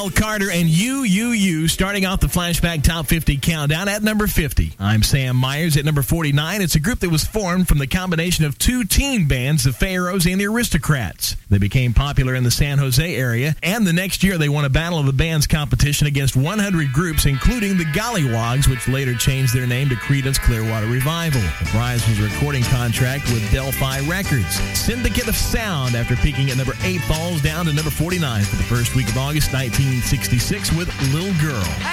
Mel Carter and You, starting off the Flashback Top 50 Countdown at number 50. I'm Sam Myers at number 49. It's a group that was formed from the combination of two teen bands, the Pharaohs and the Aristocrats. They became popular in the San Jose area, and the next year they won a Battle of the Bands competition against 100 groups, including the Gollywogs, which later changed their name to Creedence Clearwater Revival. The prize was a recording contract with Delphi Records. Syndicate of Sound, after peaking at number 8, falls down to number 49 for the first week of August 1966 with Little Girl.